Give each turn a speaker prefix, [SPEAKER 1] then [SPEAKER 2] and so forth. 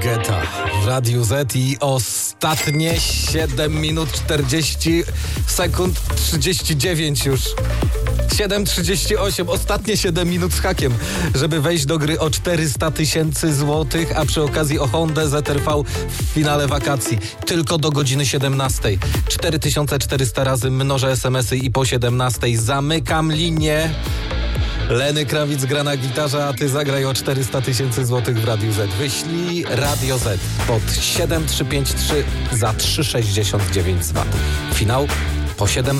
[SPEAKER 1] Geta w Radiu Z i ostatnie 7 minut 40 sekund 39 już. 7:38, ostatnie 7 minut z hakiem, żeby wejść do gry o 400 000 złotych, a przy okazji o Hondę ZR-V w finale wakacji. Tylko do godziny 17. 4400 razy mnożę SMS-y i po 17 zamykam linię. Leny Krawic gra na gitarze, a ty zagraj o 400 000 złotych w Radiu Z. Wyślij Radio Z pod 7353 za 3,69 zł. Finał po 17.